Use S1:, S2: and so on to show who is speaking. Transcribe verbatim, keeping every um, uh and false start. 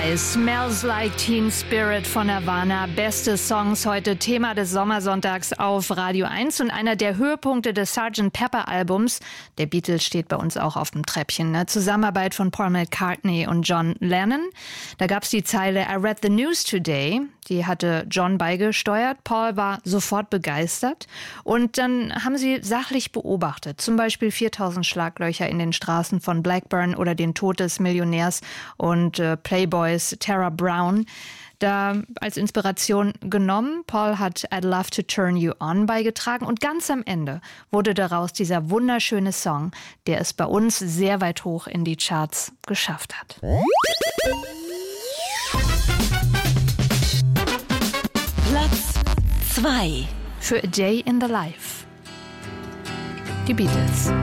S1: Smells Like Teen Spirit von Nirvana. Beste Songs heute Thema des Sommersonntags auf Radio eins und einer der Höhepunkte des Sergeant Pepper Albums. Der Beatles steht bei uns auch auf dem Treppchen. Ne? Zusammenarbeit von Paul McCartney und John Lennon. Da gab's die Zeile I read the news today. Die hatte John beigesteuert. Paul war sofort begeistert. Und dann haben sie sachlich beobachtet. Zum Beispiel viertausend Schlaglöcher in den Straßen von Blackburn oder den Tod des Millionärs und äh, Playboys Tara Brown. Da als Inspiration genommen. Paul hat I'd Love to Turn You On beigetragen. Und ganz am Ende wurde daraus dieser wunderschöne Song, der es bei uns sehr weit hoch in die Charts geschafft hat.
S2: Platz zwei.
S1: Für A Day in the Life. Die Beatles.